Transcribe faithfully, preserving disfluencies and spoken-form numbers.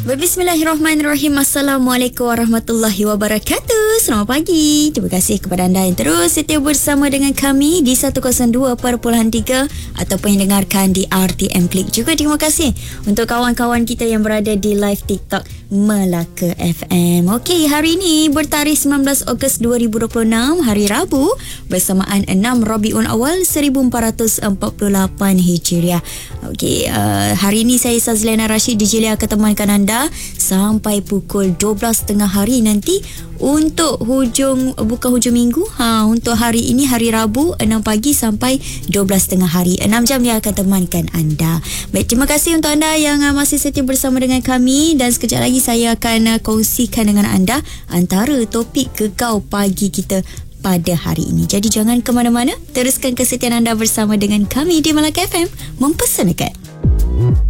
Bismillahirrahmanirrahim. Assalamualaikum warahmatullahi wabarakatuh. Selamat pagi. Terima kasih kepada anda yang terus setia bersama dengan kami di seratus dua perpuluhan tiga ataupun yang dengarkan di R T M Klik. Juga terima kasih untuk kawan-kawan kita yang berada di live TikTok Melaka F M. Okey, hari ini bertarikh sembilan belas Ogos dua ribu dua puluh enam, hari Rabu, bersamaan enam Rabiul Awal seribu empat ratus empat puluh lapan Hijriah. Okey, uh, hari ini saya Sazlina Rashid di Jelia akan temankan anda sampai pukul dua belas tiga puluh hari nanti untuk hujung, bukan hujung minggu, ha, untuk hari ini hari Rabu enam pagi sampai dua belas tiga puluh hari, enam jam dia akan temankan anda. Baik, terima kasih untuk anda yang uh, masih setia bersama dengan kami, dan sekejap lagi saya akan uh, kongsikan dengan anda antara topik kekau pagi kita pada hari ini. Jadi jangan ke mana-mana, teruskan kesetiaan anda bersama dengan kami di Melaka F M, mempersanakan.